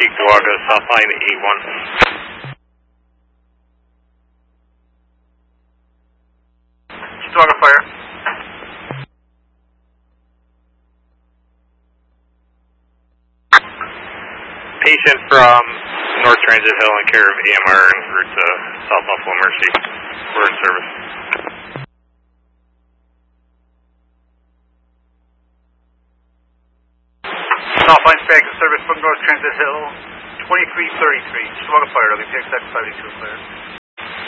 Cheektowaga, South Line 81. Cheektowaga Fire. Patient from North Transit Hill in care of AMR en route to South Buffalo Mercy. We're in service. Southline Spag service from North Transit Hill, 2333. Cheektowaga Fire, WPXX 582 Fire.